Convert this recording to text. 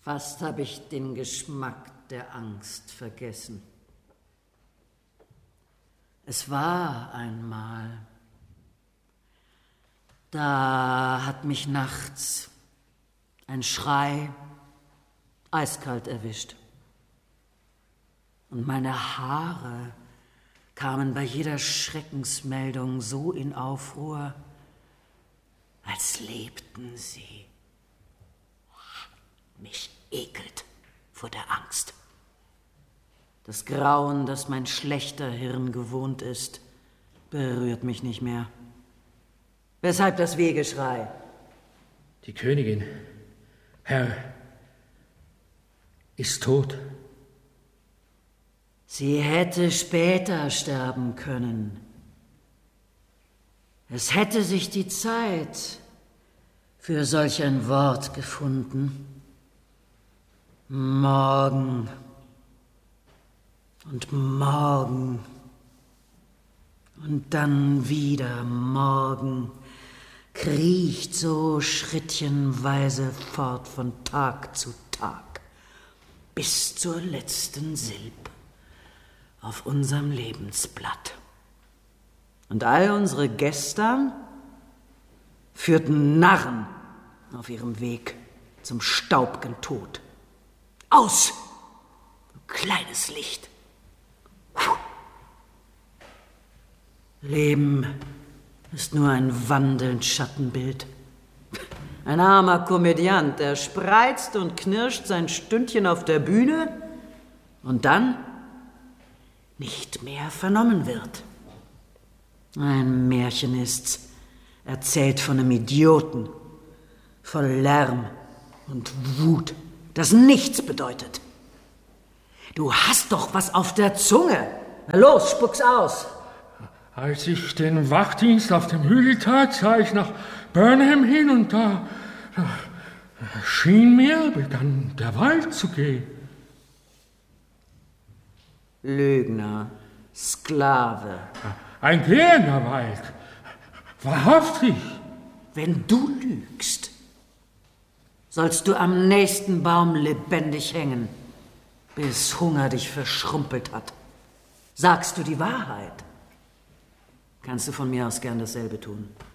Fast habe ich den Geschmack der Angst vergessen. Es war einmal, da hat mich nachts ein Schrei eiskalt erwischt. Und meine Haare kamen bei jeder Schreckensmeldung so in Aufruhr, als lebten sie. Mich ekelt vor der Angst. Das Grauen, das mein schlechter Hirn gewohnt ist, berührt mich nicht mehr. Weshalb das Wehgeschrei? Die Königin, Herr, ist tot. Sie hätte später sterben können. Es hätte sich die Zeit für solch ein Wort gefunden. Morgen und morgen und dann wieder morgen kriecht so schrittchenweise fort von Tag zu Tag bis zur letzten Silb auf unserem Lebensblatt. Und all unsere Gestern führten Narren auf ihrem Weg zum staub'gen Tod. Aus, du kleines Licht. Puh. Leben ist nur ein wandelnd Schattenbild. Ein armer Komödiant, der spreizt und knirscht sein Stündchen auf der Bühne und dann nicht mehr vernommen wird. Ein Märchen ist's, erzählt von einem Idioten, voll Lärm und Wut, das nichts bedeutet. Du hast doch was auf der Zunge. Na los, spuck's aus. Als ich den Wachdienst auf dem Hügel tat, sah ich nach Burnham hin und da schien mir, begann der Wald zu gehen. Lügner, Sklave. Ein gehender Wald. Wahrhaftig. Wenn du lügst, sollst du am nächsten Baum lebendig hängen, bis Hunger dich verschrumpelt hat. Sagst du die Wahrheit, kannst du von mir aus gern dasselbe tun.